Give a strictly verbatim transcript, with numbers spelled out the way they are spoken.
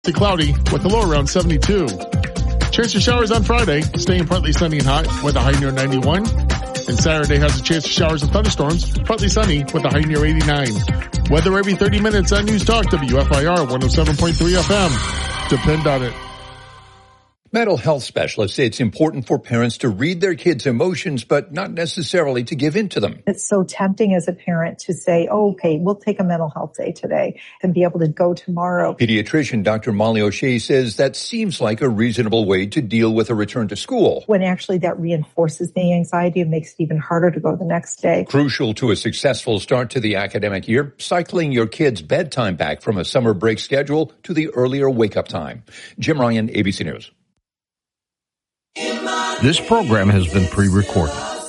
Cloudy with a low around seventy-two. Chance of showers on Friday, staying partly sunny and hot with a high near ninety-one. And Saturday has a chance of showers and thunderstorms, partly sunny with a high near eighty-nine. Weather every thirty minutes on News Talk W F I R one oh seven point three F M. Depend on it. Mental health specialists say it's important for parents to read their kids' emotions, but not necessarily to give in to them. It's so tempting as a parent to say, oh, okay, we'll take a mental health day today and be able to go tomorrow. Pediatrician Doctor Molly O'Shea says that seems like a reasonable way to deal with a return to school. When actually that reinforces the anxiety and makes it even harder to go the next day. Crucial to a successful start to the academic year, cycling your kids' bedtime back from a summer break schedule to the earlier wake-up time. Jim Ryan, A B C News. This program has been pre-recorded.